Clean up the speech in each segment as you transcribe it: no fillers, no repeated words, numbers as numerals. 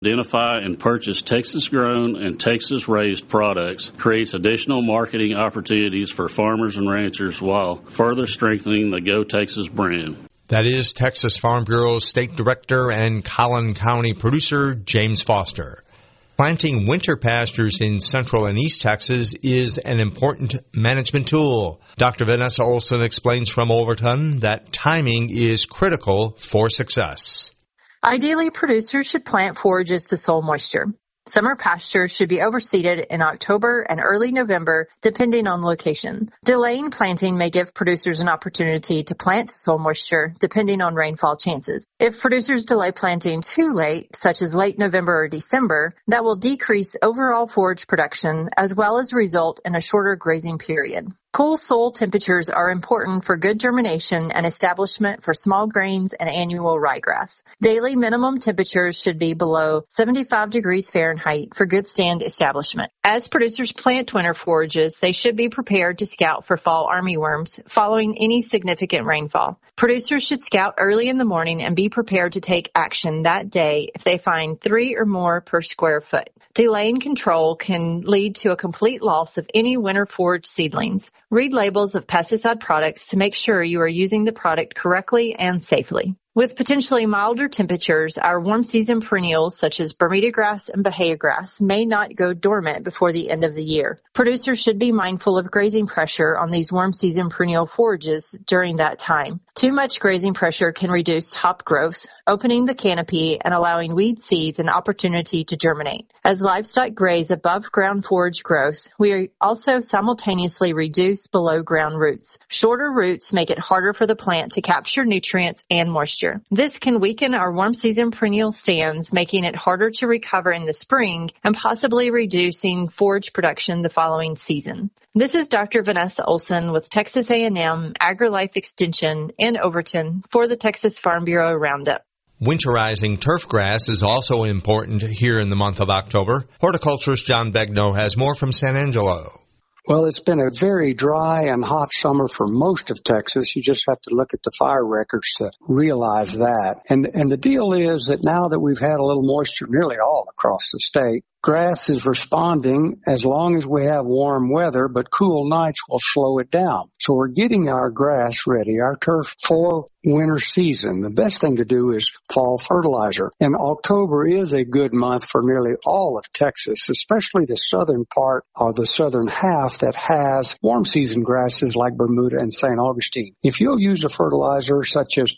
Identify and purchase Texas-grown and Texas-raised products creates additional marketing opportunities for farmers and ranchers while further strengthening the Go Texas brand. That is Texas Farm Bureau State Director and Collin County producer James Foster. Planting winter pastures in Central and East Texas is an important management tool. Dr. Vanessa Olson explains from Overton that timing is critical for success. Ideally, producers should plant forages to soil moisture. Summer pastures should be overseeded in October and early November, depending on location. Delaying planting may give producers an opportunity to plant to soil moisture, depending on rainfall chances. If producers delay planting too late, such as late November or December, that will decrease overall forage production as well as result in a shorter grazing period. Cool soil temperatures are important for good germination and establishment for small grains and annual ryegrass. Daily minimum temperatures should be below 75 degrees Fahrenheit for good stand establishment. As producers plant winter forages, they should be prepared to scout for fall armyworms following any significant rainfall. Producers should scout early in the morning and be prepared to take action that day if they find 3 or more per square foot. Delaying control can lead to a complete loss of any winter forage seedlings. Read labels of pesticide products to make sure you are using the product correctly and safely. With potentially milder temperatures, our warm season perennials such as Bermuda grass and Bahia grass may not go dormant before the end of the year. Producers should be mindful of grazing pressure on these warm season perennial forages during that time. Too much grazing pressure can reduce top growth, opening the canopy and allowing weed seeds an opportunity to germinate. As livestock graze above ground forage growth, we also simultaneously reduce below ground roots. Shorter roots make it harder for the plant to capture nutrients and moisture. This can weaken our warm season perennial stands, making it harder to recover in the spring and possibly reducing forage production the following season. This is Dr. Vanessa Olson with Texas A&M AgriLife Extension in Overton for the Texas Farm Bureau Roundup. Winterizing turf grass is also important here in the month of October. Horticulturist John Begnaud has more from San Angelo. Well, it's been a very dry and hot summer for most of Texas. You just have to look at the fire records to realize that. And the deal is that now that we've had a little moisture nearly all across the state, grass is responding as long as we have warm weather, but cool nights will slow it down. So we're getting our grass ready, our turf for winter season. The best thing to do is fall fertilizer. And October is a good month for nearly all of Texas, especially the southern part or the southern half that has warm season grasses like Bermuda and St. Augustine. If you'll use a fertilizer such as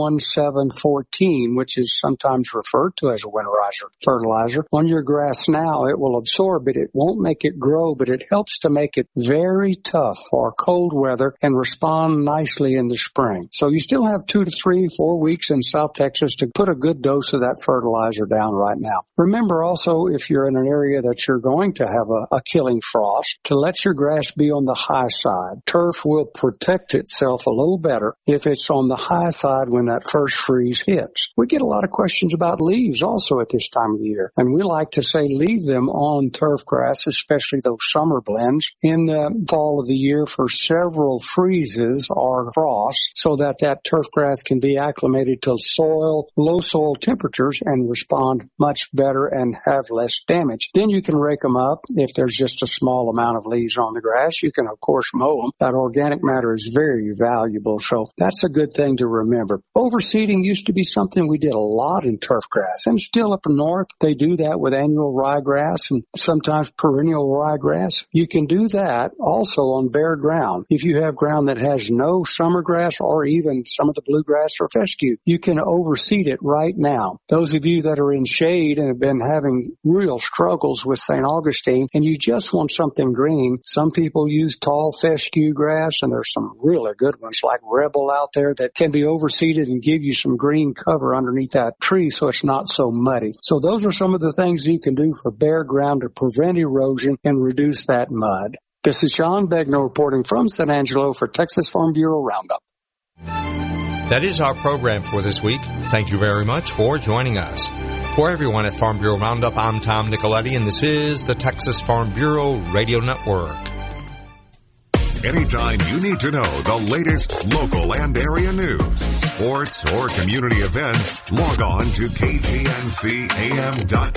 21-7-14, which is sometimes referred to as a winterizer fertilizer, on your grass now, it will absorb it. It won't make it grow, but it helps to make it very tough for cold weather and respond nicely in the spring. So you still have 2 to 3, 4 weeks in South Texas to put a good dose of that fertilizer down right now. Remember also, if you're in an area that you're going to have a killing frost, to let your grass be on the high side. Turf will protect itself a little better if it's on the high side when that first freeze hits. We get a lot of questions about leaves also at this time of the year, and we like to say leave them on turf grass, especially those summer blends, in the fall of the year for several freezes or frosts so that turf grass can be acclimated to low soil temperatures and respond much better and have less damage. Then you can rake them up. If there's just a small amount of leaves on the grass, you can of course mow them. That organic matter is very valuable, so that's a good thing to remember. Overseeding used to be something we did a lot in turf grass, and still up north they do that with annual ryegrass and sometimes perennial ryegrass. You can do that also on bare ground. If you have ground that has no summer grass or even some of the bluegrass or fescue, you can overseed it right now. Those of you that are in shade and have been having real struggles with St. Augustine and you just want something green, some people use tall fescue grass, and there's some really good ones like Rebel out there that can be overseeded and give you some green cover underneath that tree so it's not so muddy. So those are some of the things you can do for bare ground to prevent erosion and reduce that mud. This is John Begnaud reporting from San Angelo for Texas Farm Bureau Roundup. That is our program for this week. Thank you very much for joining us. For everyone at Farm Bureau Roundup, I'm Tom Nicoletti, and this is the Texas Farm Bureau Radio Network. Anytime you need to know the latest local and area news, sports, or community events, log on to KGNCAM.com.